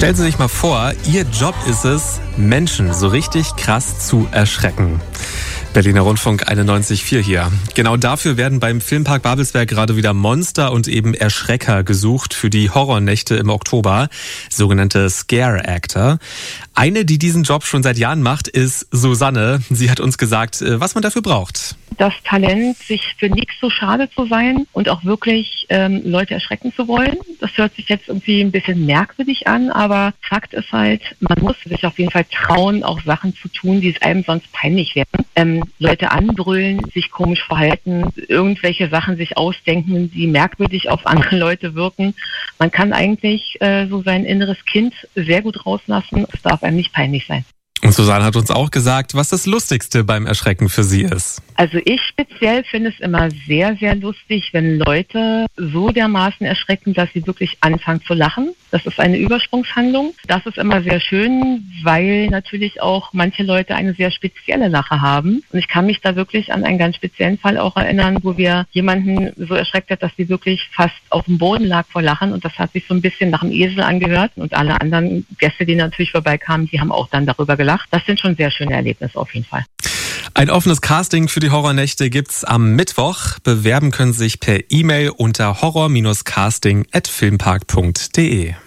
Stellen Sie sich mal vor, Ihr Job ist es, Menschen so richtig krass zu erschrecken. Berliner Rundfunk 91,4 hier. Genau dafür werden beim Filmpark Babelsberg gerade wieder Monster und eben Erschrecker gesucht für die Horrornächte im Oktober, sogenannte Scare Actor. Eine, die diesen Job schon seit Jahren macht, ist Susanne. Sie hat uns gesagt, was man dafür braucht. Das Talent, sich für nichts so schade zu sein und auch wirklich Leute erschrecken zu wollen. Das hört sich jetzt irgendwie ein bisschen merkwürdig an, aber Fakt ist halt, man muss sich auf jeden Fall trauen, auch Sachen zu tun, die es einem sonst peinlich werden. Leute anbrüllen, sich komisch verhalten, irgendwelche Sachen sich ausdenken, die merkwürdig auf andere Leute wirken. Man kann eigentlich so sein inneres Kind sehr gut rauslassen. Es darf einem nicht peinlich sein. Und Susanne hat uns auch gesagt, was das Lustigste beim Erschrecken für sie ist. Also ich speziell finde es immer sehr, sehr lustig, wenn Leute so dermaßen erschrecken, dass sie wirklich anfangen zu lachen. Das ist eine Übersprungshandlung. Das ist immer sehr schön, weil natürlich auch manche Leute eine sehr spezielle Lache haben. Und ich kann mich da wirklich an einen ganz speziellen Fall auch erinnern, wo wir jemanden so erschreckt hat, dass sie wirklich fast auf dem Boden lag vor Lachen. Und das hat sich so ein bisschen nach einem Esel angehört. Und alle anderen Gäste, die natürlich vorbeikamen, die haben auch dann darüber gelacht. Das sind schon sehr schöne Erlebnisse auf jeden Fall. Ein offenes Casting für die Horrornächte gibt's am Mittwoch. Bewerben können Sie sich per E-Mail unter horror-casting@filmpark.de.